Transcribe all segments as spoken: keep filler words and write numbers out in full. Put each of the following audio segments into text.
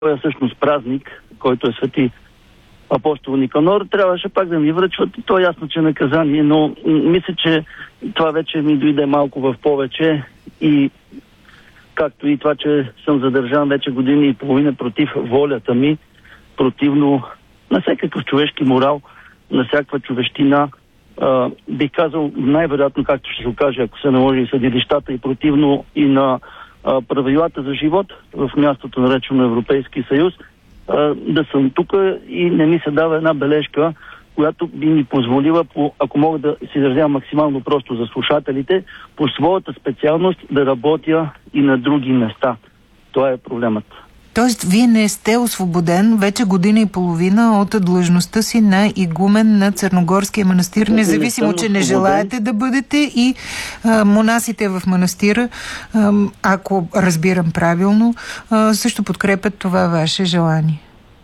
е всъщност празник, който е свети апостол Никанор, трябваше пак да ми връчват. То е ясно, че е наказание, но мисля, че това вече ми дойде малко в повече и както и това, че съм задържан вече години и половина против волята ми, противно на всякакъв човешки морал, на всякаква човещина. А, бих казал, най-вероятно, както ще се окаже, ако се наложи съдилищата, и противно и на а, правилата за живот в мястото, наречено Европейски съюз, а, да съм тук и не ми се дава една бележка, която би ми позволила, по, ако мога да се изразявам максимално просто за слушателите, по своята специалност да работя и на други места. Това е проблемът. Тоест, вие не сте освободен вече година и половина от длъжността си на игумен на Църногорския манастир, независимо, не че не желаете да бъдете и а, монасите в манастира, а, ако разбирам правилно, а, също подкрепят това ваше желание.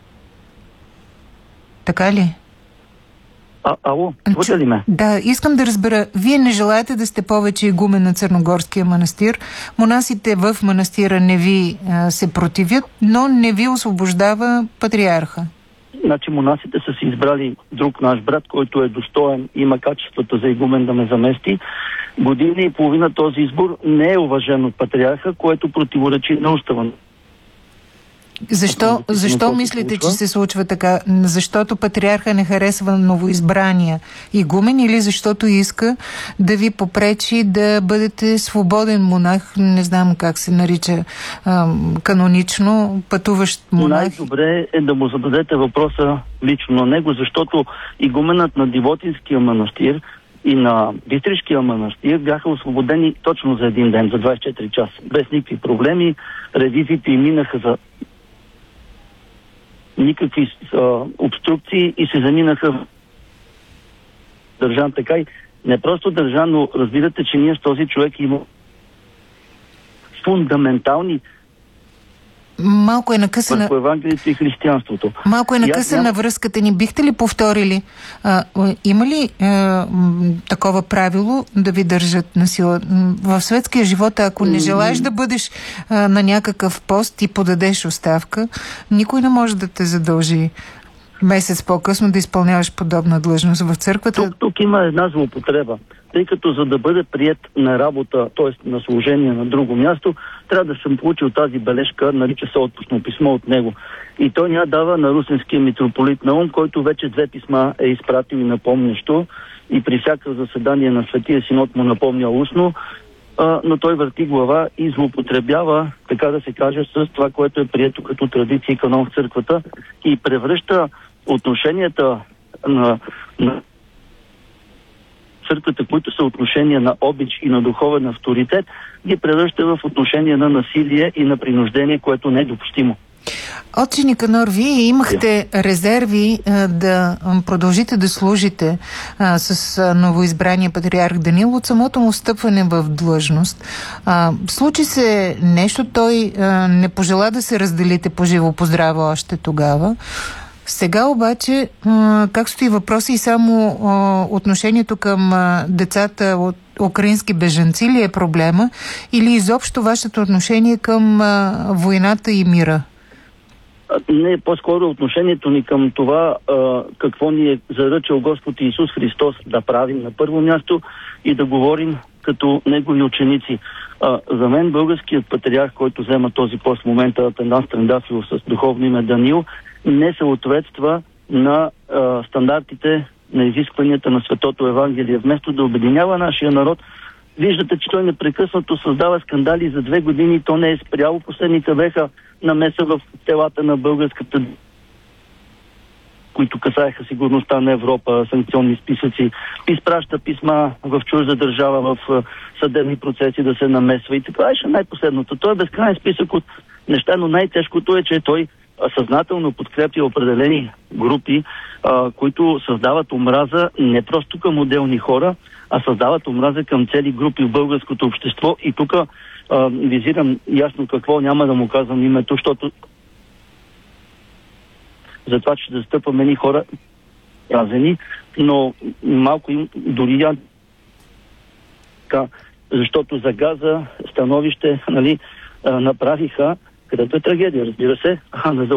Така ли? А, ало, чувате ли ме? Да, искам да разбера. Вие не желаете да сте повече игумен на Църногорския манастир. Монасите в манастира не ви а, се противят, но не ви освобождава патриарха. Значи монасите са си избрали друг наш брат, който е достоен, има качествата за игумен да ме замести. Година и половина този избор не е уважен от патриарха, което противоречи на устава. Защо, защо мислите, че се случва така? Защото патриарха не харесва новоизбрания игумен или защото иска да ви попречи да бъдете свободен монах, не знам как се нарича а, канонично, пътуващ монах? Най-добре е да му зададете въпроса лично на него, защото игуменът на Дивотинския манастир и на Бистришкия манастир бяха освободени точно за един ден, за двайсет и четири часа. Без никакви проблеми, ревизиите им минаха за никакви а, обструкции и се заминаха държан така и не просто държан, но разбирате, че ние с този човек има фундаментални Малко е накъсана... върху Евангелието и християнството. Малко е накъсана ням... връзката ни. Бихте ли повторили? А, има ли а, такова правило да ви държат на сила? В светския живот, ако не желаеш да бъдеш а, на някакъв пост и подадеш оставка, никой не може да те задължи месец по-късно да изпълняваш подобна длъжност в църквата. Тук, тук има една злоупотреба. Тъй като за да бъде приет на работа, т.е. на служение на друго място, трябва да съм получил тази бележка, нарича се отпусно писмо от него. И той ня дава на русинския митрополит Наум, който вече две писма е изпратил и напомнящо, и при всяко заседание на Светия Синод му напомня устно, а, но той върти глава и злоупотребява, така да се каже, с това, което е прието като традиция и канон в църквата, и превръща отношенията на, на църквата, които са отношения на обич и на духовен авторитет, ги превръща в отношения на насилие и на принуждение, което не е допустимо. Отче Никанор, вие имахте резерви а, да продължите да служите а, с а, новоизбрания патриарх Даниил от самото му встъпване в длъжност. А, случи се нещо, той а, не пожела да се разделите по живо по здраво още тогава. Сега обаче, как стои въпроса и само отношението към децата от украински бежанци ли е проблема, или изобщо вашето отношение към войната и мира? Не, по-скоро отношението ни към това, какво ни е заръчал Господ Исус Христос да правим на първо място и да говорим като негови ученици. За мен българският патриарх, който взема този пост в момента, Атанас Трендафилов с духовно име Даниил, не съответства на а, стандартите, на изискванията на Светото Евангелие. Вместо да обединява нашия народ, виждате, че той непрекъснато създава скандали за две години, то не е спряло. Последните беха намеса в телата на българската, които касаеха сигурността на Европа, санкционни списъци, изпраща писма в чужда държава, в съдебни процеси да се намесва. И това е най-последното. Той е безкрайен списък от неща, но най-тежкото е, че той съзнателно подкрепя определени групи, а, които създават омраза не просто към отделни хора, а създават омраза към цели групи в българското общество. И тук визирам ясно какво, няма да му казвам името, защото за това, че застъпваме ни хора празени, но малко им дори я защото за газа становище, нали, направиха където е трагедия, разбира се, а не за